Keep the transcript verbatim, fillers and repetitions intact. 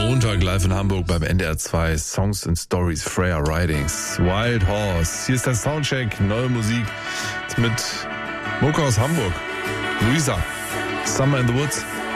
Montag live in Hamburg beim N D R zwei Songs and Stories, Freya Ridings, Wild Horse. Hier ist der Soundcheck, neue Musik mit Mucke aus Hamburg. Luisa, Summer in the Woods.